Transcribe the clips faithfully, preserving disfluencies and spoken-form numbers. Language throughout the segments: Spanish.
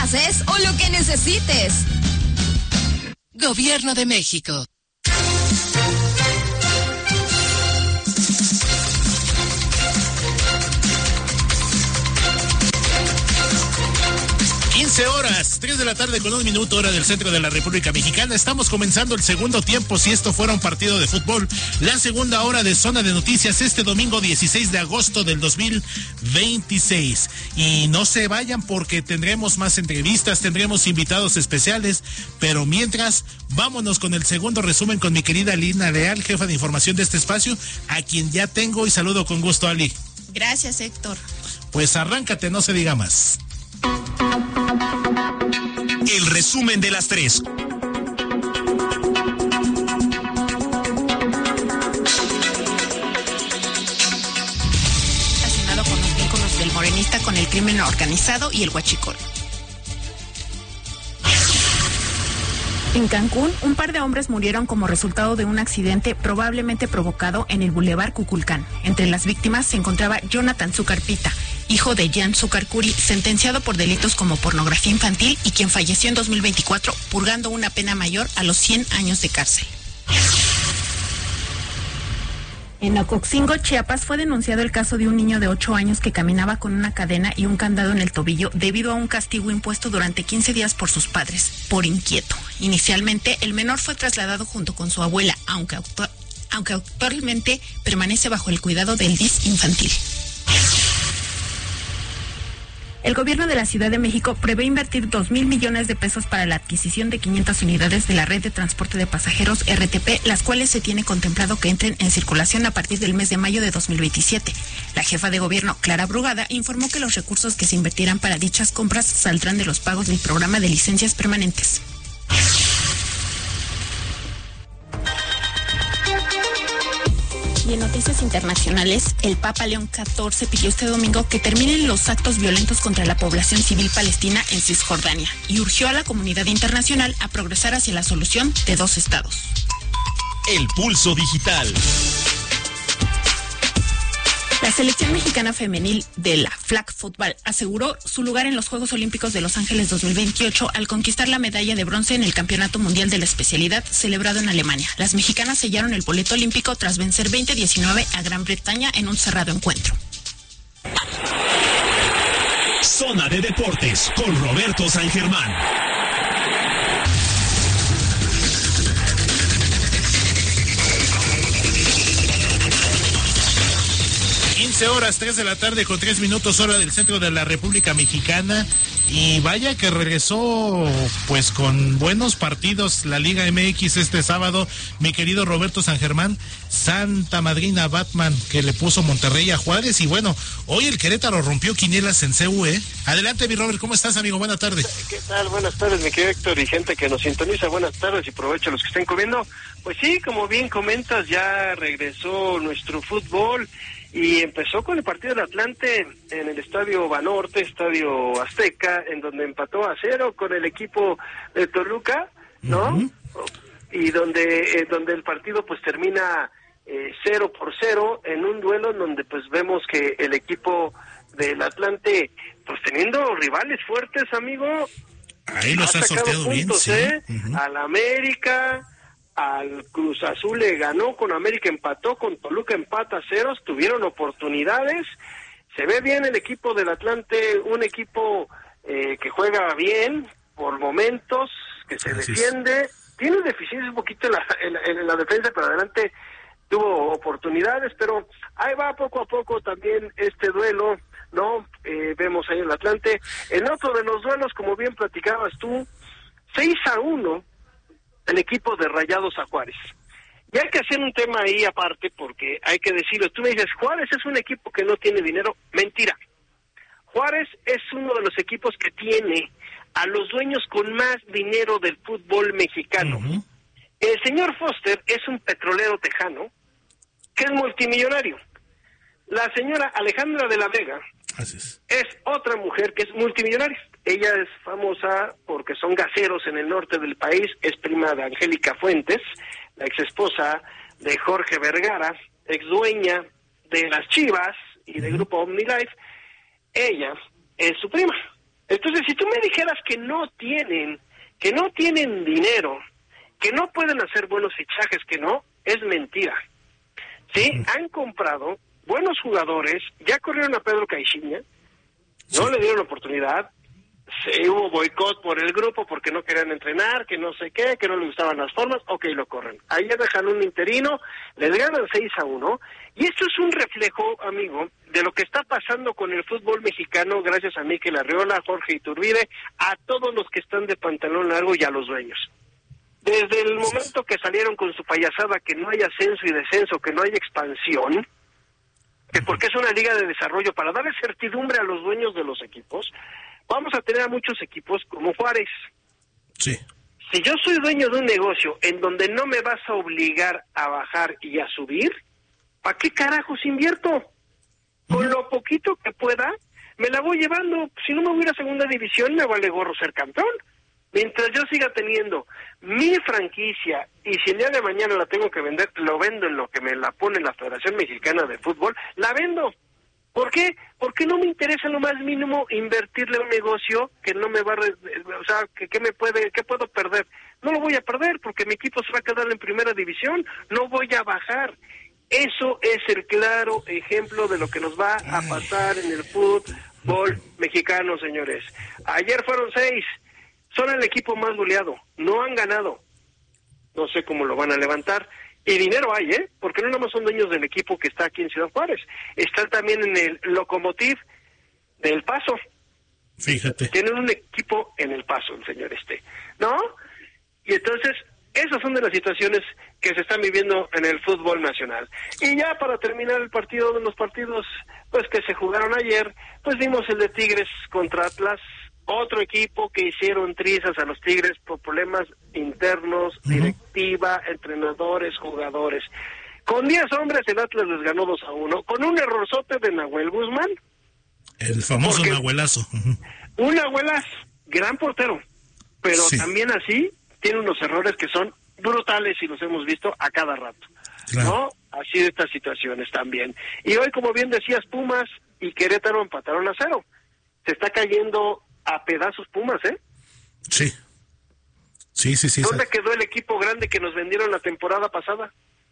pases o lo que necesites. Gobierno de México. quince horas, tres de la tarde con un minuto, hora del centro de la República Mexicana. Estamos comenzando el segundo tiempo, si esto fuera un partido de fútbol. La segunda hora de Zona de Noticias este domingo dieciséis de agosto del dos mil veintiséis. Y no se vayan porque tendremos más entrevistas, tendremos invitados especiales. Pero mientras, vámonos con el segundo resumen con mi querida Lina Leal, jefa de información de este espacio, a quien ya tengo y saludo con gusto, Ali. Gracias, Héctor. Pues arráncate, no se diga más. El resumen de las tres. Relacionado con los vínculos del morenista con el crimen organizado y el huachicol. En Cancún, un par de hombres murieron como resultado de un accidente probablemente provocado en el Boulevard Cuculcán. Entre las víctimas se encontraba Jonathan Zúcar Pita, hijo de Jan Zúcar Curi, sentenciado por delitos como pornografía infantil y quien falleció en dos mil veinticuatro, purgando una pena mayor a los cien años de cárcel. En Ocoxingo, Chiapas, fue denunciado el caso de un niño de ocho años que caminaba con una cadena y un candado en el tobillo debido a un castigo impuesto durante quince días por sus padres, por inquieto. Inicialmente, el menor fue trasladado junto con su abuela, aunque, actu- aunque actualmente permanece bajo el cuidado del D I S infantil. El gobierno de la Ciudad de México prevé invertir dos mil millones de pesos para la adquisición de quinientas unidades de la red de transporte de pasajeros R T P, las cuales se tiene contemplado que entren en circulación a partir del mes de mayo de dos mil veintisiete. La jefa de gobierno, Clara Brugada, informó que los recursos que se invertirán para dichas compras saldrán de los pagos del programa de licencias permanentes. Y en noticias internacionales, el Papa León catorce pidió este domingo que terminen los actos violentos contra la población civil palestina en Cisjordania y urgió a la comunidad internacional a progresar hacia la solución de dos estados. El pulso digital. La selección mexicana femenil de la Flag Football aseguró su lugar en los Juegos Olímpicos de Los Ángeles dos mil veintiocho al conquistar la medalla de bronce en el Campeonato Mundial de la especialidad celebrado en Alemania. Las mexicanas sellaron el boleto olímpico tras vencer veinte a diecinueve a Gran Bretaña en un cerrado encuentro. Zona de Deportes con Roberto San Germán. quince horas, tres de la tarde con tres minutos, hora del centro de la República Mexicana. Y vaya que regresó pues con buenos partidos la Liga M X este sábado, mi querido Roberto San Germán. Santa Madrina Batman que le puso Monterrey a Juárez. Y bueno, hoy el Querétaro rompió quinielas en C U, ¿eh? Adelante, mi Robert, ¿cómo estás, amigo? Buenas tardes. ¿Qué tal? Buenas tardes, mi querido Héctor y gente que nos sintoniza. Buenas tardes y provecho a los que estén comiendo. Pues sí, como bien comentas, ya regresó nuestro fútbol. Y empezó con el partido del Atlante en el Estadio Banorte, Estadio Azteca, en donde empató a cero con el equipo de Toluca, ¿no? Uh-huh. Y donde eh, donde el partido pues termina eh, cero por cero en un duelo en donde pues vemos que el equipo del Atlante, pues teniendo rivales fuertes, amigo, ahí los ha sorteado puntos, bien, ¿eh? Sí. Uh-huh. Al América, al Cruz Azul le ganó, con América empató, con Toluca empata a ceros, tuvieron oportunidades, se ve bien el equipo del Atlante, un equipo eh, que juega bien por momentos, que se Gracias. defiende, tiene deficiencias un poquito en la, en, en la defensa, pero adelante tuvo oportunidades, pero ahí va poco a poco también este duelo, ¿no? Eh, vemos ahí el Atlante. En otro de los duelos, como bien platicabas tú, seis a uno, el equipo de Rayados a Juárez. Y hay que hacer un tema ahí aparte, porque hay que decirlo. Tú me dices, Juárez es un equipo que no tiene dinero. Mentira. Juárez es uno de los equipos que tiene a los dueños con más dinero del fútbol mexicano. Uh-huh. El señor Foster es un petrolero tejano que es multimillonario. La señora Alejandra de la Vega es. es otra mujer que es multimillonaria. Ella es famosa porque son gaseros en el norte del país, es prima de Angélica Fuentes, la exesposa de Jorge Vergara, ex dueña de las Chivas y del grupo OmniLife. Ella es su prima. Entonces, si tú me dijeras que no tienen, que no tienen dinero, que no pueden hacer buenos fichajes, que no, es mentira. Sí, han comprado buenos jugadores, ya corrieron a Pedro Caixinha, no sí. le dieron oportunidad, se, hubo boicot por el grupo porque no querían entrenar, que no sé qué, que no les gustaban las formas, ok, lo corren. Ahí ya dejan un interino, les ganan seis a uno, y esto es un reflejo, amigo, de lo que está pasando con el fútbol mexicano, gracias a Mikel Arriola, Jorge Iturbide, a todos los que están de pantalón largo y a los dueños. Desde el momento que salieron con su payasada que no hay ascenso y descenso, que no hay expansión, que porque es una liga de desarrollo para darle certidumbre a los dueños de los equipos, vamos a tener a muchos equipos como Juárez. Sí. Si yo soy dueño de un negocio en donde no me vas a obligar a bajar y a subir, ¿para qué carajos invierto? Con lo poquito que pueda, me la voy llevando. Si no me voy a segunda división, me vale gorro ser campeón. Mientras yo siga teniendo mi franquicia, y si el día de mañana la tengo que vender, lo vendo en lo que me la pone la Federación Mexicana de Fútbol, la vendo. ¿Por qué? Porque no me interesa lo más mínimo invertirle a un negocio que no me va a... Re... O sea, que, que me puede, que puedo perder. No lo voy a perder porque mi equipo se va a quedar en primera división, no voy a bajar. Eso es el claro ejemplo de lo que nos va a pasar en el fútbol mexicano, señores. Ayer fueron seis. Son el equipo más goleado, no han ganado. No sé cómo lo van a levantar. Y dinero hay, ¿eh? Porque no nomás son dueños del equipo que está aquí en Ciudad Juárez. Están también en el Lokomotiv del Paso. Fíjate. Tienen un equipo en el Paso, el señor este, ¿no? Y entonces, esas son de las situaciones que se están viviendo en el fútbol nacional. Y ya para terminar el partido, de los partidos pues que se jugaron ayer, pues vimos el de Tigres contra Atlas. Otro equipo que hicieron trizas a los Tigres por problemas internos, uh-huh. directiva, entrenadores, jugadores. Con diez hombres el Atlas les ganó dos a uno, con un errorzote de Nahuel Guzmán. El famoso Nahuelazo. Uh-huh. Un Nahuelazo, gran portero, pero sí. también así tiene unos errores que son brutales y los hemos visto a cada rato. Claro. ¿No? Así de estas situaciones también. Y hoy, como bien decías, Pumas y Querétaro empataron a cero. Se está cayendo a pedazos Pumas, ¿eh? Sí. Sí, sí, sí. ¿Dónde sí. quedó el equipo grande que nos vendieron la temporada pasada?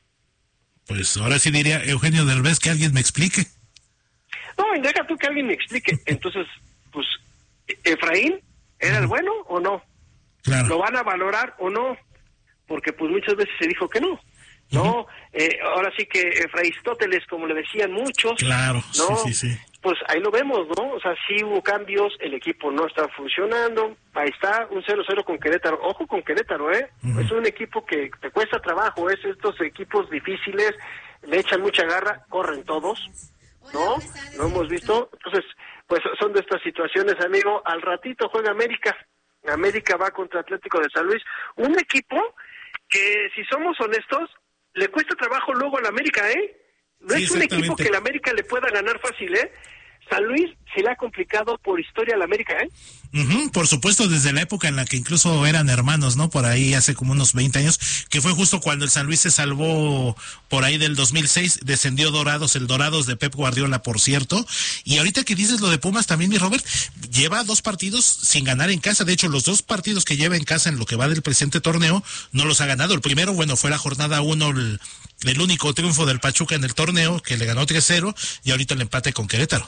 Pues ahora sí diría Eugenio Derbez que alguien me explique. No, y deja tú que alguien me explique. Entonces, pues, ¿Efraín era el bueno o no? Claro. ¿Lo van a valorar o no? Porque pues muchas veces se dijo que no. ¿No? Uh-huh. Eh, ahora sí que Efraístóteles, como le decían muchos. Claro, ¿no? sí, sí, sí. Pues ahí lo vemos, ¿no? O sea, sí hubo cambios, el equipo no está funcionando, ahí está, un cero cero con Querétaro. Ojo con Querétaro, ¿eh? Uh-huh. Es un equipo que te cuesta trabajo, es estos equipos difíciles, le echan mucha garra, corren todos, ¿no? Lo hemos visto. Entonces, pues son de estas situaciones, amigo. Al ratito juega América. América va contra Atlético de San Luis. Un equipo que, si somos honestos, le cuesta trabajo luego al América, ¿eh? No sí, es un equipo que el América le pueda ganar fácil, ¿eh? San Luis se le ha complicado por historia al América, ¿eh? Uh-huh, por supuesto, desde la época en la que incluso eran hermanos, ¿no? Por ahí hace como unos veinte años, que fue justo cuando el San Luis se salvó por ahí del dos mil seis, descendió Dorados, el Dorados de Pep Guardiola, por cierto. Y ahorita que dices lo de Pumas también, mi Robert, lleva dos partidos sin ganar en casa. De hecho, los dos partidos que lleva en casa en lo que va del presente torneo, no los ha ganado. El primero, bueno, fue la jornada uno, el, el único triunfo del Pachuca en el torneo, que le ganó tres cero, y ahorita el empate con Querétaro.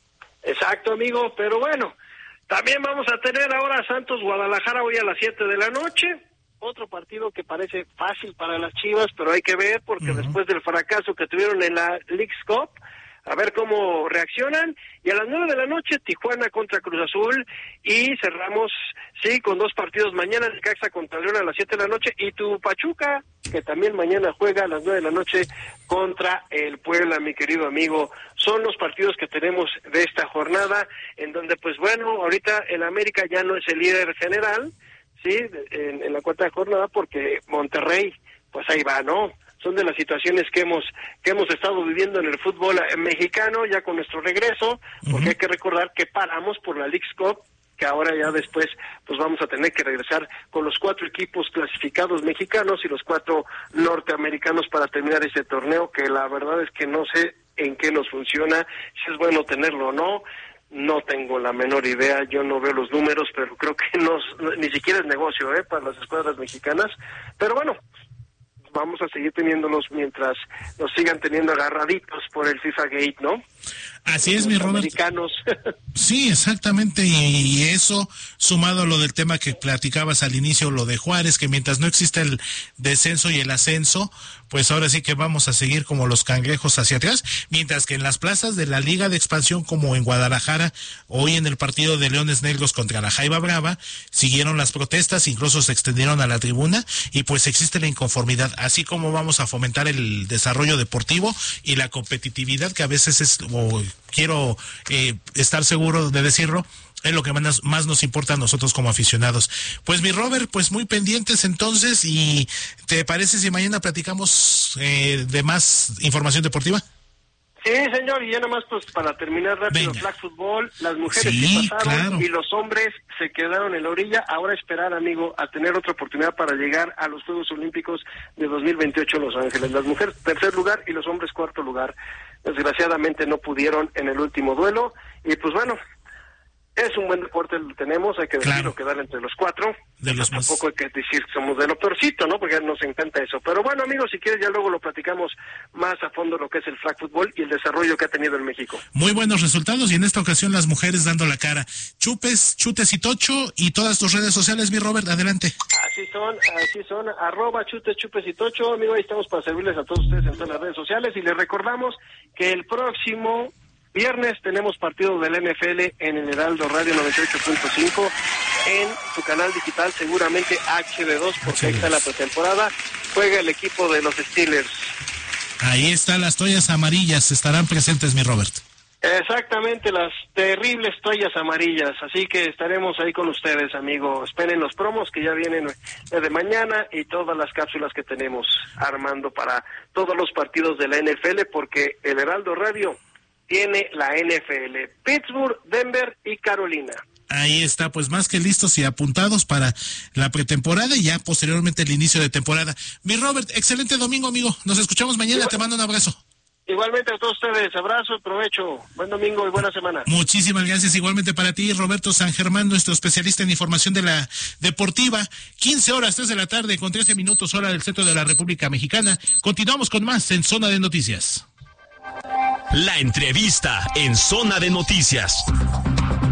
Exacto, amigo, pero bueno, también vamos a tener ahora Santos Guadalajara hoy a las siete de la noche, otro partido que parece fácil para las Chivas, pero hay que ver porque uh-huh. después del fracaso que tuvieron en la Leagues Cup, a ver cómo reaccionan, y a las nueve de la noche Tijuana contra Cruz Azul, y cerramos, sí, con dos partidos mañana, Necaxa contra León a las siete de la noche, y tu Pachuca, que también mañana juega a las nueve de la noche contra el Puebla, mi querido amigo. Son los partidos que tenemos de esta jornada, en donde, pues bueno, ahorita el América ya no es el líder general, sí, en, en la cuarta jornada, porque Monterrey, pues ahí va, ¿no? Son de las situaciones que hemos que hemos estado viviendo en el fútbol mexicano ya con nuestro regreso, porque uh-huh. hay que recordar que paramos por la Leagues Cup, que ahora ya después pues vamos a tener que regresar con los cuatro equipos clasificados mexicanos y los cuatro norteamericanos para terminar este torneo, que la verdad es que no sé en qué nos funciona, si es bueno tenerlo o no. No tengo la menor idea, yo no veo los números, pero creo que no, ni siquiera es negocio ¿eh? para las escuadras mexicanas. Pero bueno, vamos a seguir teniéndolos mientras nos sigan teniendo agarraditos por el FIFA Gate, ¿no? Así es, mi Robert. Americanos. Sí, exactamente, y eso sumado a lo del tema que platicabas al inicio, lo de Juárez, que mientras no exista el descenso y el ascenso, pues ahora sí que vamos a seguir como los cangrejos hacia atrás, mientras que en las plazas de la Liga de Expansión, como en Guadalajara, hoy en el partido de Leones Negros contra la Jaiba Brava, siguieron las protestas, incluso se extendieron a la tribuna, y pues existe la inconformidad, así como vamos a fomentar el desarrollo deportivo y la competitividad, que a veces es, o quiero eh, estar seguro de decirlo, es lo que más, más nos importa a nosotros como aficionados. Pues mi Robert, pues muy pendientes entonces, y ¿te parece si mañana platicamos eh, de más información deportiva? Sí, señor, y ya nada más pues para terminar rápido, Venga. flag fútbol, las mujeres Sí, sí pasaron claro. y los hombres se quedaron en la orilla. Ahora esperar, amigo, a tener otra oportunidad para llegar a los Juegos Olímpicos de dos mil veintiocho en Los Ángeles. Las mujeres tercer lugar y los hombres cuarto lugar. Desgraciadamente no pudieron en el último duelo y pues bueno, es un buen deporte, lo tenemos, hay que decirlo, Claro. quedar entre los cuatro. De los más... Tampoco hay que decir que somos de lo peorcito, ¿no? Porque nos encanta eso. Pero bueno, amigos, si quieres ya luego lo platicamos más a fondo lo que es el flag fútbol y el desarrollo que ha tenido en México. Muy buenos resultados, y en esta ocasión las mujeres dando la cara. Chupes, Chutes y Tocho, y todas tus redes sociales, mi Robert, adelante. Así son, así son, arroba chutes, chupes y tocho, amigo, ahí estamos para servirles a todos ustedes en todas las redes sociales, y les recordamos que el próximo viernes tenemos partido del N F L en el Heraldo Radio noventa y ocho punto cinco, en su canal digital, seguramente H D dos, porque ahí está la pretemporada, juega el equipo de los Steelers. Ahí están las toallas amarillas, estarán presentes, mi Robert. Exactamente, las terribles toallas amarillas, así que estaremos ahí con ustedes, amigo. Esperen los promos que ya vienen desde mañana y todas las cápsulas que tenemos armando para todos los partidos de la N F L, porque el Heraldo Radio tiene la N F L, Pittsburgh, Denver y Carolina. Ahí está, pues más que listos y apuntados para la pretemporada y ya posteriormente el inicio de temporada. Mi Robert, excelente domingo, amigo. Nos escuchamos mañana, Igual. Te mando un abrazo. Igualmente a todos ustedes, abrazo, provecho, buen domingo y buena semana. Muchísimas gracias, igualmente para ti, Roberto San Germán, nuestro especialista en información de la deportiva. quince horas, tres de la tarde, con trece minutos, hora del centro de la República Mexicana. Continuamos con más en Zona de Noticias. La entrevista en Zona de Noticias.